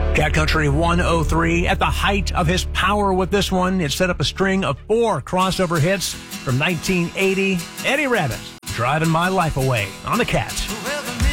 Cat Country 103 at the height of his power with this one. It set up a string of 4 crossover hits from 1980. Eddie Rabbitt, Driving My Life Away on the Cat.